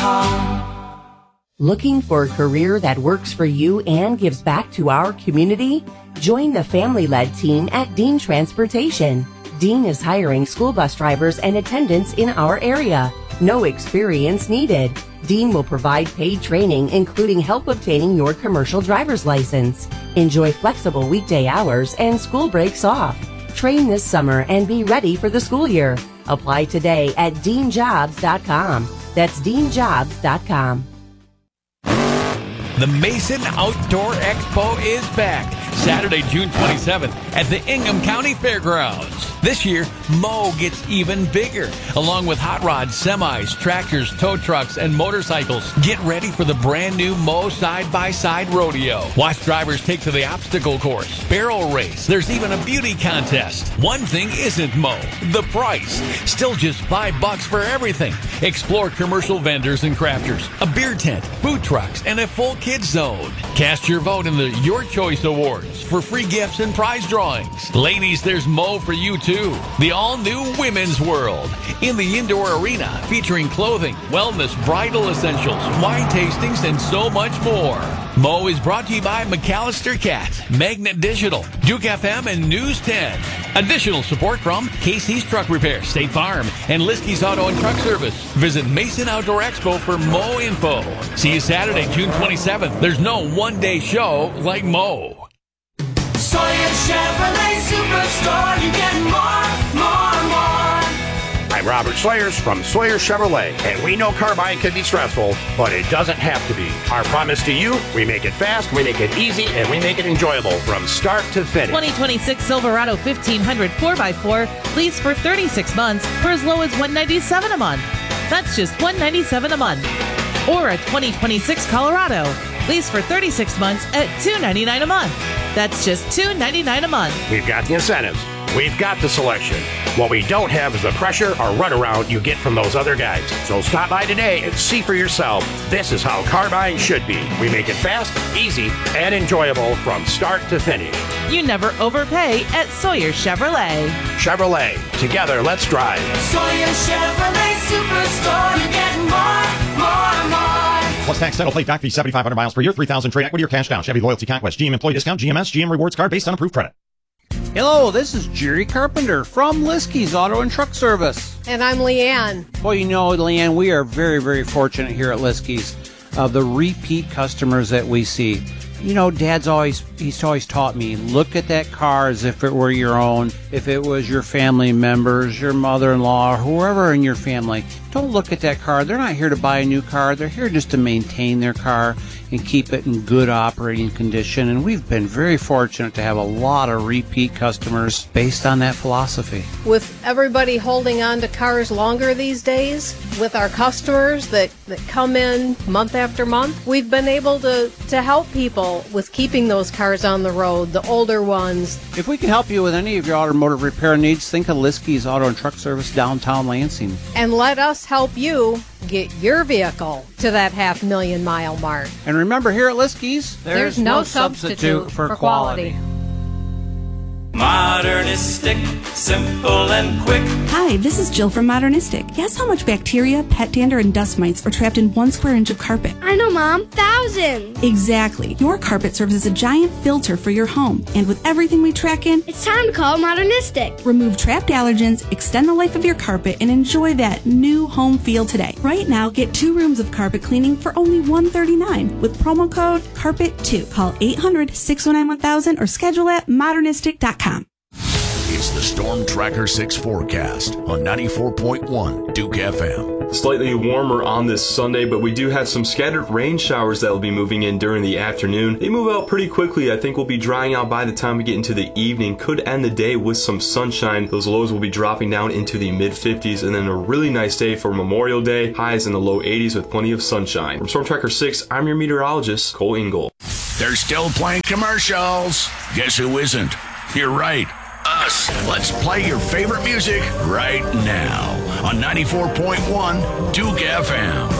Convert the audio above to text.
home. Looking for a career that works for you and gives back to our community? Join the family-led team at Dean Transportation. Dean is hiring school bus drivers and attendants in our area. No experience needed. Dean will provide paid training, including help obtaining your commercial driver's license. Enjoy flexible weekday hours and school breaks off. Train this summer and be ready for the school year. Apply today at deanjobs.com. That's deanjobs.com. The Mason Outdoor Expo is back Saturday, June 27th at the Ingham County Fairgrounds. This year, Moe gets even bigger. Along with hot rods, semis, tractors, tow trucks, and motorcycles. Get ready for the brand new Moe Side-by-Side Rodeo. Watch drivers take to the obstacle course, barrel race. There's even a beauty contest. One thing isn't Moe: the price. Still just $5 for everything. Explore commercial vendors and crafters, a beer tent, food trucks, and a full kids zone. Cast your vote in the Your Choice Awards for free gifts and prize drawings. Ladies, there's Moe for you too. The all-new Women's World in the indoor arena, featuring clothing, wellness, bridal essentials, wine tastings, and so much more. Moe is brought to you by McAllister Cat, Magnet Digital, Duke FM, and News 10. Additional support from Casey's Truck Repair, State Farm, and Liskey's Auto and Truck Service. Visit Mason Outdoor Expo for Moe info. See you Saturday, June 27th. There's no one-day show like Moe. Sawyer Chevrolet Superstore, you get more. I'm Robert Sawyers from Sawyer Chevrolet, and we know car buying can be stressful, but it doesn't have to be. Our promise to you: we make it fast, we make it easy, and we make it enjoyable from start to finish. 2026 Silverado 1500 4x4 lease for 36 months for as low as $197 a month. That's just $197 a month. Or a 2026 Colorado lease for 36 months at $299 a month. That's just $299 a month. We've got the incentives. We've got the selection. What we don't have is the pressure or runaround you get from those other guys. So stop by today and see for yourself. This is how car buying should be. We make it fast, easy, and enjoyable from start to finish. You never overpay at Sawyer Chevrolet. Chevrolet. Together, let's drive. Sawyer Chevrolet Superstore, you get more. Plus tax, settle plate, doc fee, 7,500 miles per year, 3,000 trade equity or cash down. Chevy Loyalty Conquest, GM Employee Discount, GMS, GM Rewards Card based on approved credit. Hello, this is Jerry Carpenter from Liskey's Auto and Truck Service. And I'm Leanne. Well, you know, Leanne, we are very, very fortunate here at Liskey's. The repeat customers that we see. You know, Dad's always taught me, look at that car as if it were your own. If it was your family members, your mother-in-law, or whoever in your family, don't look at that car. They're not here to buy a new car. They're here just to maintain their car and keep it in good operating condition. And we've been very fortunate to have a lot of repeat customers based on that philosophy. With everybody holding on to cars longer these days, with our customers that come in month after month, we've been able to help people with keeping those cars on the road, the older ones. If we can help you with any of your automotive repair needs, think of Liskey's Auto and Truck Service, downtown Lansing. And let us help you get your vehicle to that 500,000 mile mark. And remember, here at Liskey's, there's no substitute for quality. Modernistic, simple and quick. Hi, this is Jill from Modernistic. Guess how much bacteria, pet dander, and dust mites are trapped in 1 square inch of carpet? I know, Mom. Thousands. Exactly. Your carpet serves as a giant filter for your home. And with everything we track in, it's time to call Modernistic. Remove trapped allergens, extend the life of your carpet, and enjoy that new home feel today. Right now, get 2 rooms of carpet cleaning for only $139 with promo code CARPET2. Call 800-619-1000 or schedule at modernistic.com. It's the Storm Tracker 6 forecast on 94.1 Duke FM. Slightly warmer on this Sunday, but we do have some scattered rain showers that will be moving in during the afternoon. They move out pretty quickly. I think we'll be drying out by the time we get into the evening. Could end the day with some sunshine. Those lows will be dropping down into the mid-50s, and then a really nice day for Memorial Day. Highs in the low 80s with plenty of sunshine. From Storm Tracker 6, I'm your meteorologist, Cole Ingle. They're still playing commercials. Guess who isn't? You're right. Us. Let's play your favorite music right now on 94.1 Duke FM.